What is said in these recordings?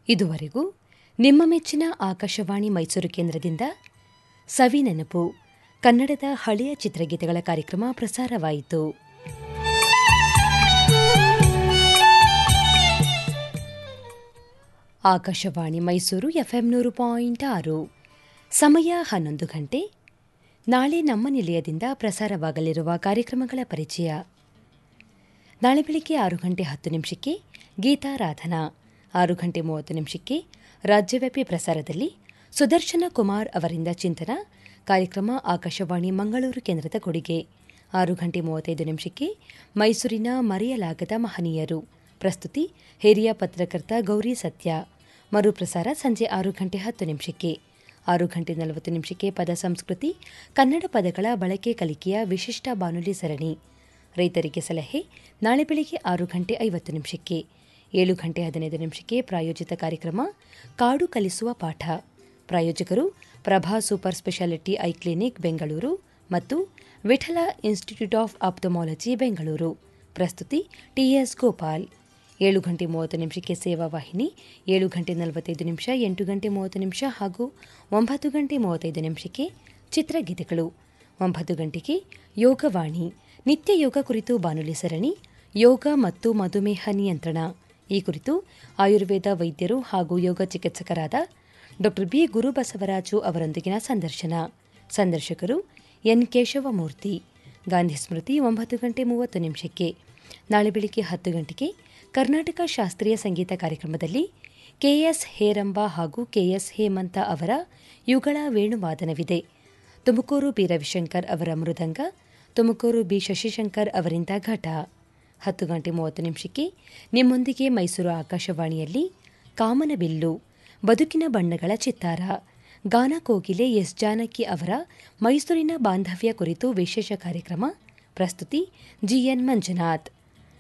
ಇದುವರೆಗೂ ನಿಮ್ಮ ಮೆಚ್ಚಿನ ಆಕಾಶವಾಣಿ ಮೈಸೂರು ಕೇಂದ್ರದಿಂದ ಸವಿ ನೆನಪು ಕನ್ನಡದ ಹಳೆಯ ಚಿತ್ರಗೀತೆಗಳ ಕಾರ್ಯಕ್ರಮ ಪ್ರಸಾರವಾಯಿತು. ಆಕಾಶವಾಣಿ ಮೈಸೂರು ಎಫ್ಎಂ 100.6 ಸಮಯ 11 ಗಂಟೆ. ನಾಳೆ ನಮ್ಮ ನಿಲಯದಿಂದ ಪ್ರಸಾರವಾಗಲಿರುವ ಕಾರ್ಯಕ್ರಮಗಳ ಪರಿಚಯ. ನಾಳೆ ಬೆಳಿಗ್ಗೆ 6 ಗಂಟೆ 10 ನಿಮಿಷಕ್ಕೆ ಗೀತಾರಾಧನಾ, 6 ಗಂಟೆ 30 ನಿಮಿಷಕ್ಕೆ ರಾಜ್ಯವ್ಯಾಪಿ ಪ್ರಸಾರದಲ್ಲಿ ಸುದರ್ಶನ ಕುಮಾರ್ ಅವರಿಂದ ಚಿಂತನ ಕಾರ್ಯಕ್ರಮ ಆಕಾಶವಾಣಿ ಮಂಗಳೂರು ಕೇಂದ್ರದ ಕೊಡುಗೆ. 6 ಗಂಟೆ 35 ನಿಮಿಷಕ್ಕೆ ಮೈಸೂರಿನ ಮರೆಯಲಾಗದ ಮಹನೀಯರು, ಪ್ರಸ್ತುತಿ ಹಿರಿಯ ಪತ್ರಕರ್ತ ಗೌರಿ ಸತ್ಯ. ಮರುಪ್ರಸಾರ ಸಂಜೆ 6 ಗಂಟೆ 10 ನಿಮಿಷಕ್ಕೆ. 6 ಗಂಟೆ 40 ನಿಮಿಷಕ್ಕೆ ಪದ ಸಂಸ್ಕೃತಿ, ಕನ್ನಡ ಪದಗಳ ಬಳಕೆ ಕಲಿಕೆಯ ವಿಶಿಷ್ಟ ಬಾನುಲಿ ಸರಣಿ. ರೈತರಿಗೆ ಸಲಹೆ ನಾಳೆ ಬೆಳಿಗ್ಗೆ 6 ಗಂಟೆ 50 ನಿಮಿಷಕ್ಕೆ. 7 ಗಂಟೆ 15 ನಿಮಿಷಕ್ಕೆ ಪ್ರಾಯೋಜಿತ ಕಾರ್ಯಕ್ರಮ ಕಾಡು ಕಲಿಸುವ ಪಾಠ. ಪ್ರಾಯೋಜಕರು Prabha super speciality eye clinic Bengaluru ಮತ್ತು ವಿಠಲ ಇನ್ಸ್ಟಿಟ್ಯೂಟ್ ಆಫ್ ಆಪ್ಥಮಾಲಜಿ ಬೆಂಗಳೂರು. ಪ್ರಸ್ತುತಿ ಟಿಎಸ್ ಗೋಪಾಲ್. 7 ಗಂಟೆ 30 ನಿಮಿಷಕ್ಕೆ ಸೇವಾ ವಾಹಿನಿ, 7 ಗಂಟೆ 45 ನಿಮಿಷ, 8 ಗಂಟೆ 30 ನಿಮಿಷ ಹಾಗೂ 9 ಗಂಟೆ 35 ನಿಮಿಷಕ್ಕೆ ಚಿತ್ರಗೀತೆಗಳು. 9 ಗಂಟೆಗೆ ಯೋಗವಾಣಿ, ನಿತ್ಯ ಯೋಗ ಕುರಿತು ಬಾನುಲಿ ಸರಣಿ, ಯೋಗ ಮತ್ತು ಮಧುಮೇಹ ನಿಯಂತ್ರಣ. ಈ ಕುರಿತು ಆಯುರ್ವೇದ ವೈದ್ಯರು ಹಾಗೂ ಯೋಗ ಚಿಕಿತ್ಸಕರಾದ ಡಾ ಬಿ ಗುರುಬಸವರಾಜು ಅವರೊಂದಿಗಿನ ಸಂದರ್ಶನ. ಸಂದರ್ಶಕರು ಎನ್ ಕೇಶವಮೂರ್ತಿ. ಗಾಂಧಿ ಸ್ಮೃತಿ 9 ಗಂಟೆ 30 ನಿಮಿಷಕ್ಕೆ. ನಾಳೆ ಬೆಳಿಗ್ಗೆ 10 ಗಂಟೆಗೆ ಕರ್ನಾಟಕ ಶಾಸ್ತ್ರೀಯ ಸಂಗೀತ ಕಾರ್ಯಕ್ರಮದಲ್ಲಿ ಕೆಎಸ್ ಹೇರಂಬ ಹಾಗೂ ಕೆಎಸ್ ಹೇಮಂತ ಅವರ ಯುಗಳ ವೇಣುವಾದನವಿದೆ. ತುಮಕೂರು ಬಿ ರವಿಶಂಕರ್ ಅವರ ಮೃದಂಗ, ತುಮಕೂರು ಬಿ ಶಶಿಶಂಕರ್ ಅವರಿಂದ ಘಟ. 10 ಗಂಟೆ 30 ನಿಮಿಷಕ್ಕೆ ನಿಮ್ಮೊಂದಿಗೆ ಮೈಸೂರು ಆಕಾಶವಾಣಿಯಲ್ಲಿ ಕಾಮನಬಿಲ್ಲು, ಬದುಕಿನ ಬಣ್ಣಗಳ ಚಿತ್ತಾರ, ಗಾನ ಕೋಗಿಲೆ ಎಸ್ ಜಾನಕಿ ಅವರ ಮೈಸೂರಿನ ಬಾಂಧವ್ಯ ಕುರಿತು ವಿಶೇಷ ಕಾರ್ಯಕ್ರಮ. ಪ್ರಸ್ತುತಿ ಜಿಎನ್ ಮಂಜುನಾಥ್.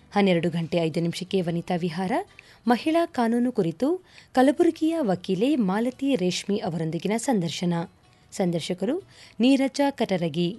12 ಗಂಟೆ 5 ನಿಮಿಷಕ್ಕೆ ವನಿತಾ ವಿಹಾರ, ಮಹಿಳಾ ಕಾನೂನು ಕುರಿತು ಕಲಬುರಗಿಯ ವಕೀಲೆ ಮಾಲತಿ ರೇಷ್ಮಿ ಅವರೊಂದಿಗಿನ ಸಂದರ್ಶನ. ಸಂದರ್ಶಕರು ನೀರಜ ಕಟರಗಿ.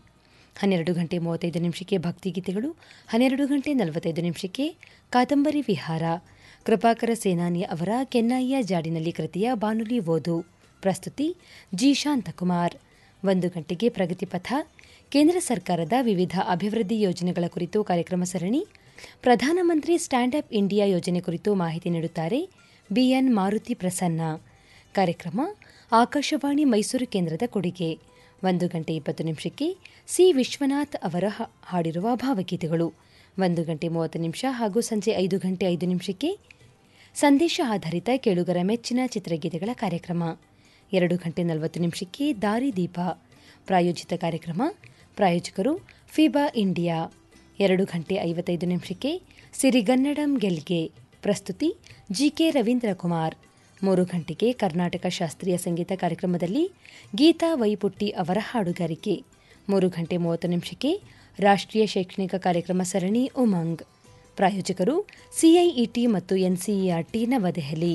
12 ಗಂಟೆ 35 ನಿಮಿಷಕ್ಕೆ ಭಕ್ತಿಗೀತೆಗಳು. 12 ಗಂಟೆ 45 ನಿಮಿಷಕ್ಕೆ ಕಾದಂಬರಿ ವಿಹಾರ, ಕೃಪಾಕರ ಸೇನಾನಿ ಅವರ ಕೆನ್ನಾಯಿಯ ಜಾಡಿನಲ್ಲಿ ಕೃತಿಯ ಬಾನುಲಿ ಓದು. ಪ್ರಸ್ತುತಿ ಜಿ ಶಾಂತಕುಮಾರ್. 1 ಗಂಟೆಗೆ ಪ್ರಗತಿಪಥ, ಕೇಂದ್ರ ಸರ್ಕಾರದ ವಿವಿಧ ಅಭಿವೃದ್ಧಿ ಯೋಜನೆಗಳ ಕುರಿತು ಕಾರ್ಯಕ್ರಮ ಸರಣಿ. ಪ್ರಧಾನಮಂತ್ರಿ ಸ್ಟ್ಯಾಂಡ್ ಅಪ್ ಇಂಡಿಯಾ ಯೋಜನೆ ಕುರಿತು ಮಾಹಿತಿ ನೀಡುತ್ತಾರೆ ಬಿಎನ್ ಮಾರುತಿ ಪ್ರಸನ್ನ. ಕಾರ್ಯಕ್ರಮ ಆಕಾಶವಾಣಿ ಮೈಸೂರು ಕೇಂದ್ರದ ಕೊಡುಗೆ. 1 ಗಂಟೆ 20 ನಿಮಿಷಕ್ಕೆ ಸಿ ವಿಶ್ವನಾಥ್ ಅವರ ಹಾಡಿರುವ ಭಾವಗೀತೆಗಳು. 1 ಗಂಟೆ 30 ನಿಮಿಷ ಹಾಗೂ ಸಂಜೆ 5 ಗಂಟೆ 5 ನಿಮಿಷಕ್ಕೆ ಸಂದೇಶ ಆಧಾರಿತ ಕೇಳುಗರ ಮೆಚ್ಚಿನ ಚಿತ್ರಗೀತೆಗಳ ಕಾರ್ಯಕ್ರಮ. 2 ಗಂಟೆ 40 ನಿಮಿಷಕ್ಕೆ ದಾರಿದೀಪ ಪ್ರಾಯೋಜಿತ ಕಾರ್ಯಕ್ರಮ. ಪ್ರಾಯೋಜಕರು ಫಿಬಾ ಇಂಡಿಯಾ. 2 ಗಂಟೆ 55 ನಿಮಿಷಕ್ಕೆ ಸಿರಿಗನ್ನಡಂ ಗೆಲ್ಗೆ, ಪ್ರಸ್ತುತಿ ಜಿಕೆ ರವೀಂದ್ರ ಕುಮಾರ್. 3 ಗಂಟೆಗೆ ಕರ್ನಾಟಕ ಶಾಸ್ತ್ರೀಯ ಸಂಗೀತ ಕಾರ್ಯಕ್ರಮದಲ್ಲಿ ಗೀತಾ ವೈಪುಟ್ಟಿ ಅವರ ಹಾಡುಗಾರಿಕೆ. 3 ಗಂಟೆ 30 ನಿಮಿಷಕ್ಕೆ ರಾಷ್ಟ್ರೀಯ ಶೈಕ್ಷಣಿಕ ಕಾರ್ಯಕ್ರಮ ಸರಣಿ ಉಮಂಗ್. ಪ್ರಾಯೋಜಕರು ಸಿಐಇಟಿ ಮತ್ತು ಎನ್ಸಿಇಆರ್ಟಿ ನವದೆಹಲಿ.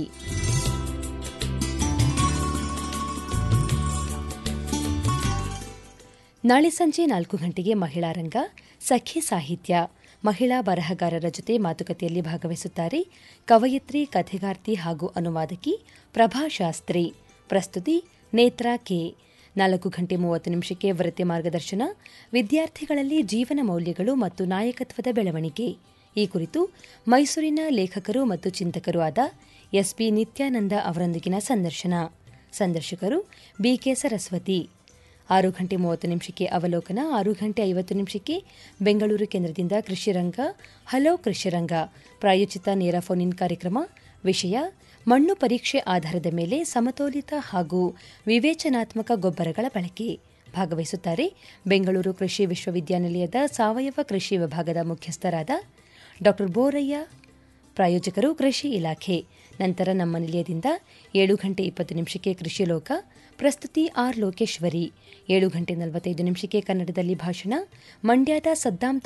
ನಾಳೆ ಸಂಜೆ 4 ಗಂಟೆಗೆ ಮಹಿಳಾ ರಂಗ, ಸಖಿ ಸಾಹಿತ್ಯ, ಮಹಿಳಾ ಬರಹಗಾರರ ಜೊತೆ ಮಾತುಕತೆಯಲ್ಲಿ ಭಾಗವಹಿಸುತ್ತಾರೆ ಕವಯಿತ್ರಿ, ಕಥೆಗಾರ್ತಿ ಹಾಗೂ ಅನುವಾದಕಿ ಪ್ರಭಾ ಶಾಸ್ತ್ರಿ. ಪ್ರಸ್ತುತಿ ನೇತ್ರಾ ಕೆ. 4 ಗಂಟೆ 30 ನಿಮಿಷಕ್ಕೆ ವೃತ್ತಿ ಮಾರ್ಗದರ್ಶನ, ವಿದ್ಯಾರ್ಥಿಗಳಲ್ಲಿ ಜೀವನ ಮೌಲ್ಯಗಳು ಮತ್ತು ನಾಯಕತ್ವದ ಬೆಳವಣಿಗೆ. ಈ ಕುರಿತು ಮೈಸೂರಿನ ಲೇಖಕರು ಮತ್ತು ಚಿಂತಕರೂ ಆದ ಎಸ್ಪಿ ನಿತ್ಯಾನಂದ ಅವರೊಂದಿಗಿನ ಸಂದರ್ಶನ. ಸಂದರ್ಶಕರು ಬಿಕೆ ಸರಸ್ವತಿ. 6 ಗಂಟೆ 30 ನಿಮಿಷಕ್ಕೆ ಅವಲೋಕನ, 6 ಗಂಟೆ 50 ನಿಮಿಷಕ್ಕೆ ಬೆಂಗಳೂರು ಕೇಂದ್ರದಿಂದ ಕೃಷಿರಂಗ, ಹಲೋ ಕೃಷಿರಂಗ ಪ್ರಾಯೋಜಿತ ನೇರ ಫೋನ್ ಇನ್ ಕಾರ್ಯಕ್ರಮ. ವಿಷಯ ಮಣ್ಣು ಪರೀಕ್ಷೆ ಆಧಾರದ ಮೇಲೆ ಸಮತೋಲಿತ ಹಾಗೂ ವಿವೇಚನಾತ್ಮಕ ಗೊಬ್ಬರಗಳ ಬಳಕೆ. ಭಾಗವಹಿಸುತ್ತಾರೆ ಬೆಂಗಳೂರು ಕೃಷಿ ವಿಶ್ವವಿದ್ಯಾನಿಲಯದ ಸಾವಯವ ಕೃಷಿ ವಿಭಾಗದ ಮುಖ್ಯಸ್ಥರಾದ ಡಾ ಬೋರಯ್ಯ. ಪ್ರಾಯೋಜಕರು ಕೃಷಿ ಇಲಾಖೆ. ನಂತರ ನಮ್ಮ ನಿಲಯದಿಂದ 7 ಗಂಟೆ 20 ನಿಮಿಷಕ್ಕೆ ಕೃಷಿ ಲೋಕ, ಪ್ರಸ್ತುತಿ ಆರ್ ಲೋಕೇಶ್ವರಿ. 7 ಗಂಟೆ 45 ನಿಮಿಷಕ್ಕೆ ಕನ್ನಡದಲ್ಲಿ ಭಾಷಣ, ಮಂಡ್ಯದ ಸದ್ದಾಂ